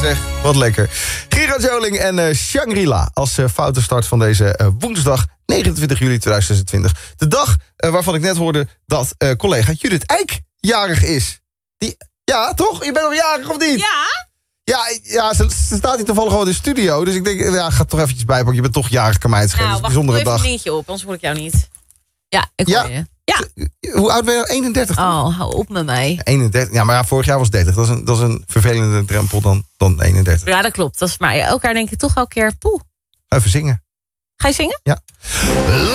zeg, wat lekker. Gerard Joling en Shangri-La als foute start van deze woensdag 29 juli 2026. De dag waarvan ik net hoorde dat collega Judith Eyck jarig is. Ja, toch? Je bent al jarig of niet? Ja, ze staat hier toevallig gewoon in de studio. Dus ik denk, ga toch eventjes bijpakken. Je bent toch jarig, kan mij het schelen. Nou, wacht, bijzondere doe dag. even een liedje op, anders hoor ik jou niet. Ja, ik hoor je. Ja. Hoe oud ben je? 31? Oh, hou op met mij. 31. Ja, maar vorig jaar was 30. Dat is een vervelende drempel dan 31. Ja, dat klopt. Dat is maar elkaar denk ik toch elke keer poeh. Even zingen. Ga je zingen? Ja.